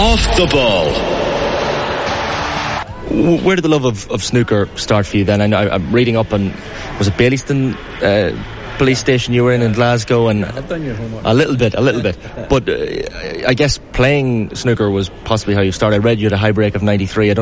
Off the ball. Where did the love of snooker start for you then? I know I'm reading up on, was it Baileyston police station you were in Glasgow? And I've done your homework. A little bit. But I guess playing snooker was possibly how you started. I read you had a high break of 93. I don't